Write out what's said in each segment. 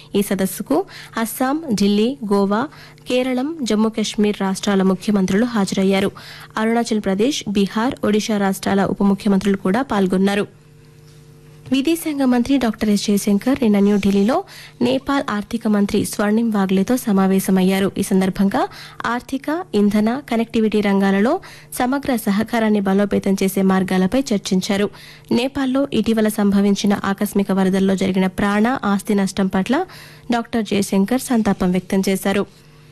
ఈ సదస్సుకు అస్సాం, ఢిల్లీ, గోవా, కేరళం, జమ్మూ కశ్మీర్ రాష్ట్రాల ముఖ్యమంత్రులు హాజరయ్యారు. అరుణాచల్ ప్రదేశ్, బీహార్, ఒడిషా రాష్ట్రాల ఉప ముఖ్యమంత్రులు కూడా పాల్గొన్నారు. విదేశాంగ మంత్రి డాక్టర్ ఎస్ జయశంకర్ నిన్న న్యూఢిల్లీలో నేపాల్ ఆర్థిక మంత్రి స్వర్ణిం వాగ్లేతో సమావేశమయ్యారు. ఈ సందర్భంగా ఆర్థిక, ఇంధన, కనెక్టివిటీ రంగాలలో సమగ్ర సహకారాన్ని బలోపేతం చేసే మార్గాలపై చర్చించారు. నేపాల్లో ఇటీవల సంభవించిన ఆకస్మిక వరదల్లో జరిగిన ప్రాణ, ఆస్తి నష్టం పట్ల డాక్టర్ జయశంకర్ సంతాపం వ్యక్తం చేశారు.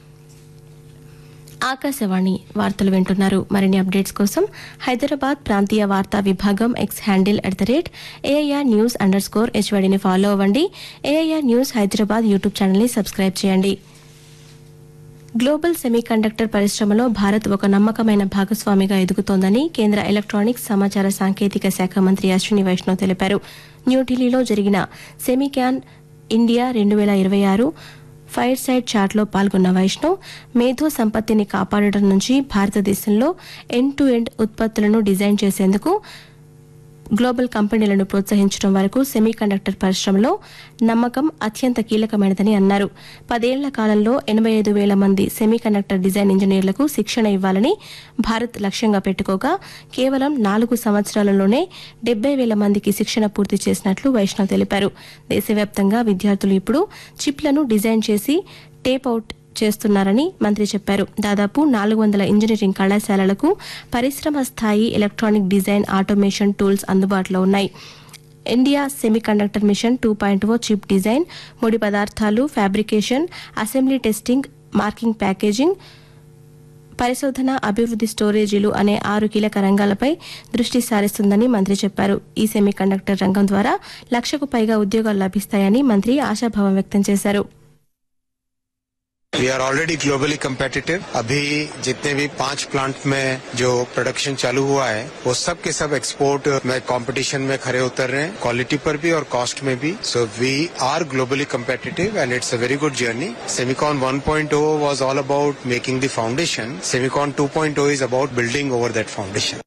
ఆకాశవాణి వార్తలు వింటున్నారు. మరిన్ని అప్డేట్స్ కోసం హైదరాబాద్ ప్రాంతీయ వార్తా విభాగం ఎక్స్ హ్యాండిల్ @AIR News_HYDని ఫాలో అవ్వండి. AIR న్యూస్ హైదరాబాద్ యూట్యూబ్ ఛానల్ని సబ్స్క్రైబ్ చేయండి. గ్లోబల్ సెమీకండక్టర్ పరిశ్రమలో భారత్ ఒక నమ్మకమైన భాగస్వామిగా ఎదుగుతోందని కేంద్ర ఎలక్ట్రానిక్స్, సమాచార సాంకేతిక శాఖ మంత్రి అశ్విని వైష్ణవ్ తెలిపారు. న్యూఢిల్లీలో జరిగిన సెమీకాన్ ఇండియా 2026 ఫైర్ సైడ్ చాట్లో పాల్గొన్న వైష్ణవ్ మేధో సంపత్తిని కాపాడటం నుంచి భారతదేశంలో ఎండ్ టు ఎండ్ ఉత్పత్తులను డిజైన్ చేసేందుకు గ్లోబల్ కంపెనీలను ప్రోత్సహించడం వరకు సెమీకండక్టర్ పరిశ్రమలో నమ్మకం అత్యంత కీలకమైనదని అన్నారు. 10 ఏళ్ల కాలంలో 85,000 మంది సెమీకండక్టర్ డిజైన్ ఇంజనీర్లకు శిక్షణ ఇవ్వాలని భారత్ లక్ష్యంగా పెట్టుకోగా కేవలం 4 సంవత్సరాలలోనే 70,000 మందికి శిక్షణ పూర్తి చేసినట్లు వైష్ణవ్ తెలిపారు. దేశవ్యాప్తంగా విద్యార్థులు ఇప్పుడు చిప్లను డిజైన్ చేసి టేప్ అవుట్ చేస్తున్నారని మంత్రి చెప్పారు. దాదాపు 400 ఇంజనీరింగ్ కళాశాలలకు పరిశ్రమ స్థాయి ఎలక్ట్రానిక్ డిజైన్, ఆటోమేషన్ టూల్స్ అందుబాటులో ఉన్నాయి. India semiconductor machine 2.0 chip design, ముడి పదార్థాలు, fabrication, assembly testing, marking, packaging, పరిశోధన, అభివృద్ది, స్టోరేజీలు అనే 6 కీలక రంగాలపై దృష్టి సారిస్తుందని మంత్రి చెప్పారు. ఈ సెమీకండక్టర్ రంగం ద్వారా 1,00,000కు పైగా ఉద్యోగాలు లభిస్తాయని మంత్రి ఆశాభావం వ్యక్తం చేశారు. We are already globally competitive. अभी जितने भी 5 प्लांट में जो प्रोडक्शन चालू हुआ है वो सब के सब एक्सपोर्ट में कंपटीशन में खरे उतर रहे हैं, क्वालिटी पर भी और कॉस्ट में भी. So we are globally competitive and it's a very good journey. Semicon 1.0 was all about making the foundation. Semicon 2.0 is about building over that foundation.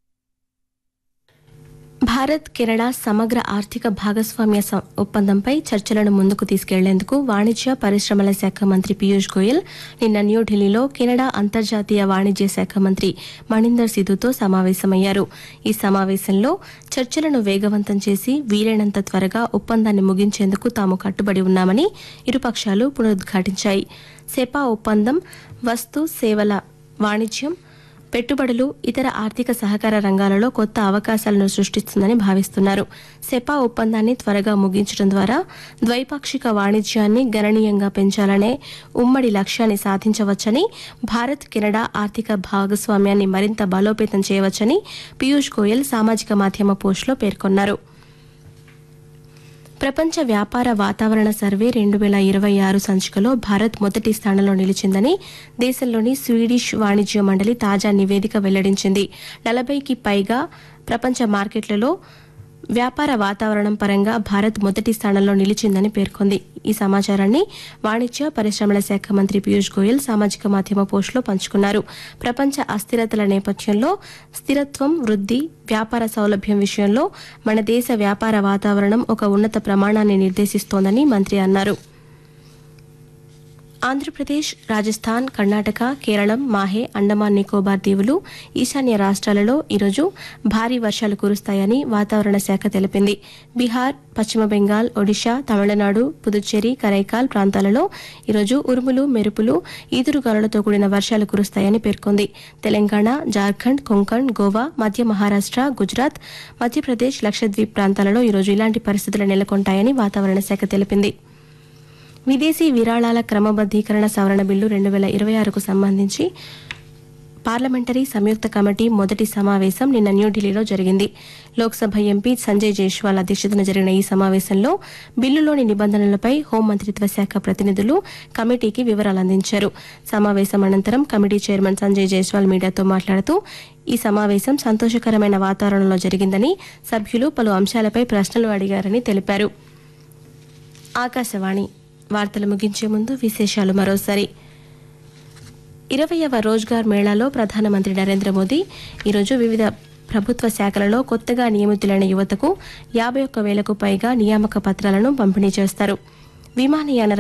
Bharat, Canada సమగ్ర ఆర్థిక భాగస్వామ్య ఒప్పందంపై చర్చలను ముందుకు తీసుకెళ్లేందుకు వాణిజ్య, పరిశ్రమల శాఖ మంత్రి పీయూష్ గోయల్ నిన్న న్యూఢిల్లీలో కెనడా అంతర్జాతీయ వాణిజ్య శాఖ మంత్రి మణీందర్ సిధుతో సమావేశమయ్యారు. ఈ సమావేశంలో చర్చలను వేగవంతం చేసి వీలైనంత త్వరగా ఒప్పందాన్ని ముగించేందుకు తాము కట్టుబడి ఉన్నామని ఇరుపక్షాలు పునరుద్ఘాటించాయి. సెపా ఒప్పందం వస్తు సేవల వాణిజ్యం, పెట్టుబడులు, ఇతర ఆర్థిక సహకార రంగాలలో కొత్త అవకాశాలను సృష్టిస్తుందని భావిస్తున్నారు. సెపా ఒప్పందాన్ని త్వరగా ముగించడం ద్వారా ద్వైపాక్షిక వాణిజ్యాన్ని గణనీయంగా పెంచాలనే ఉమ్మడి లక్ష్యాన్ని సాధించవచ్చని, భారత్, కెనడా ఆర్థిక భాగస్వామ్యాన్ని మరింత బలోపేతం చేయవచ్చని పీయూష్ గోయల్ సామాజిక మాధ్యమ పోస్టులో పేర్కొన్నారు. ప్రపంచ వ్యాపార వాతావరణ సర్వే 2026 సంచికలో భారత్ మొదటి స్థానంలో నిలిచిందని దేశంలోని స్వీడిష్ వాణిజ్య మండలి తాజా నివేదిక వెల్లడించింది. 40కి పైగా ప్రపంచ మార్కెట్లలో వ్యాపార వాతావరణం పరంగా భారత్ మొదటి స్థానంలో నిలిచిందని పేర్కొంది. ఈ సమాచారాన్ని వాణిజ్య, పరిశ్రమల శాఖ మంత్రి పీయూష్ గోయల్ సామాజిక మాధ్యమ పోస్టులో పంచుకున్నారు. ప్రపంచ అస్థిరతల నేపథ్యంలో స్థిరత్వం, వృద్ధి, వ్యాపార సౌలభ్యం విషయంలో మన దేశ వ్యాపార వాతావరణం ఒక ఉన్నత ప్రమాణాన్ని నిర్దేశిస్తోందని మంత్రి అన్నారు. ఆంధ్రప్రదేశ్, రాజస్థాన్, కర్ణాటక, కేరళం, మాహే, అండమాన్ నికోబార్ దీవులు, ఈశాన్య రాష్ట్రాలలో ఈరోజు భారీ వర్షాలు కురుస్తాయని వాతావరణ శాఖ తెలిపింది. బీహార్, పశ్చిమ బెంగాల్, ఒడిషా, తమిళనాడు, పుదుచ్చేరి, కరైకాల్ ప్రాంతాలలో ఈరోజు ఉరుములు, మెరుపులు, ఈదురుగాలులతో కూడిన వర్షాలు కురుస్తాయని పేర్కొంది. తెలంగాణ, జార్ఖండ్, కొంకణ్, గోవా, మధ్య మహారాష్ట్ర, గుజరాత్, మధ్యప్రదేశ్, లక్షద్వీప్ ప్రాంతాలలో ఈరోజు ఇలాంటి పరిస్థితులు నెలకొంటాయని వాతావరణ శాఖ తెలిపింది. విదేశీ విరాళాల క్రమబద్దీకరణ సవరణ బిల్లు 2026కు సంబంధించి పార్లమెంటరీ సంయుక్త కమిటీ మొదటి సమావేశం నిన్న న్యూఢిల్లీలో జరిగింది. లోక్సభ ఎంపీ సంజయ్ జైస్వాల్ అధ్యక్షతన జరిగిన ఈ సమావేశంలో బిల్లులోని నిబంధనలపై హోంమంత్రిత్వ శాఖ ప్రతినిధులు కమిటీకి వివరాలు అందించారు. సమావేశం అనంతరం కమిటీ చైర్మన్ సంజయ్ జైస్వాల్ మీడియాతో మాట్లాడుతూ ఈ సమావేశం సంతోషకరమైన వాతావరణంలో జరిగిందని, సభ్యులు పలు అంశాలపై ప్రశ్నలు అడిగారని తెలిపారు. ఆకాశవాణి వార్తలు ముగించే ముందు విశేషాలు మరోసారి. 20వ రోజ్గార్ మేళాలో ప్రధానమంత్రి నరేంద్ర మోదీ ఈరోజు వివిధ ప్రభుత్వ శాఖలలో కొత్తగా నియమితులైన యువతకు 51,000కు పైగా నియామక పత్రాలను పంపిణీ చేస్తారు. విమానయాన